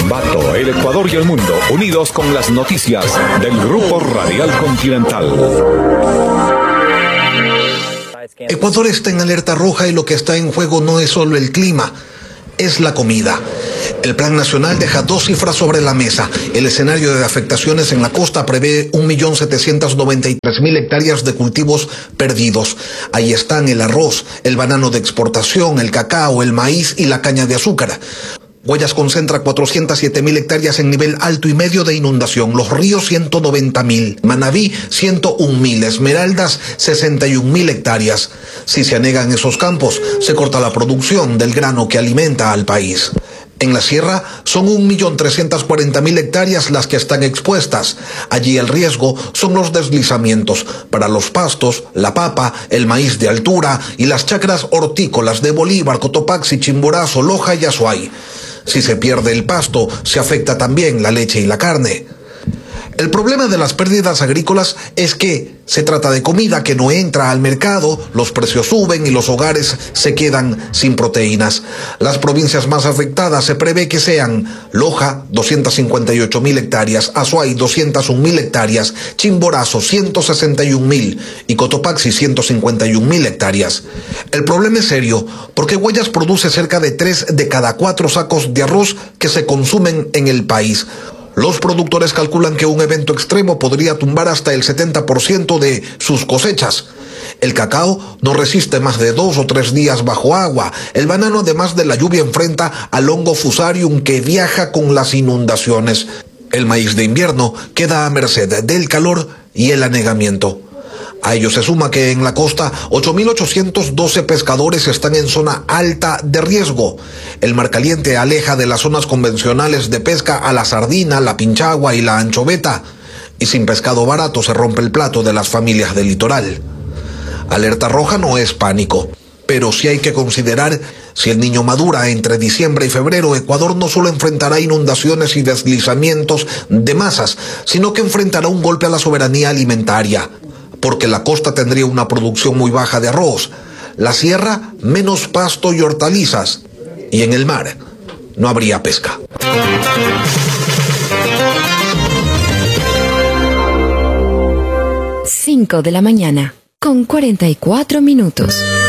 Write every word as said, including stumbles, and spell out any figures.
Ambato, el Ecuador y el mundo, unidos con las noticias del Grupo Radial Continental. Ecuador está en alerta roja y lo que está en juego no es solo el clima, es la comida. El Plan Nacional deja dos cifras sobre la mesa. El escenario de afectaciones en la costa prevé un millón setecientos noventa y tres mil hectáreas de cultivos perdidos. Ahí están el arroz, el banano de exportación, el cacao, el maíz y la caña de azúcar. Guayas concentra cuatrocientas siete mil hectáreas en nivel alto y medio de inundación, Los Ríos ciento noventa mil, Manabí ciento un mil, Esmeraldas sesenta y un mil hectáreas. Si se anegan esos campos, se corta la producción del grano que alimenta al país. En la sierra son un millón trescientas cuarenta mil hectáreas las que están expuestas. Allí el riesgo son los deslizamientos para los pastos, la papa, el maíz de altura y las chacras hortícolas de Bolívar, Cotopaxi, Chimborazo, Loja y Azuay. Si se pierde el pasto, se afecta también la leche y la carne. El problema de las pérdidas agrícolas es que se trata de comida que no entra al mercado, los precios suben y los hogares se quedan sin proteínas. Las provincias más afectadas se prevé que sean Loja, doscientas cincuenta y ocho mil hectáreas, Azuay, doscientas un mil hectáreas, Chimborazo, ciento sesenta y un mil y Cotopaxi, ciento cincuenta y un mil hectáreas. El problema es serio porque Guayas produce cerca de tres de cada cuatro sacos de arroz que se consumen en el país. Los productores calculan que un evento extremo podría tumbar hasta el setenta por ciento de sus cosechas. El cacao no resiste más de dos o tres días bajo agua. El banano, además de la lluvia, enfrenta al hongo fusarium que viaja con las inundaciones. El maíz de invierno queda a merced del calor y el anegamiento. A ello se suma que en la costa ocho mil ochocientos doce pescadores están en zona alta de riesgo. El mar caliente aleja de las zonas convencionales de pesca a la sardina, la pinchagua y la anchoveta. Y sin pescado barato se rompe el plato de las familias del litoral. Alerta roja no es pánico, pero sí hay que considerar si el Niño madura entre diciembre y febrero, Ecuador no solo enfrentará inundaciones y deslizamientos de masas, sino que enfrentará un golpe a la soberanía alimentaria. Porque la costa tendría una producción muy baja de arroz, la sierra menos pasto y hortalizas, y en el mar no habría pesca. cinco de la mañana, con cuarenta y cuatro minutos.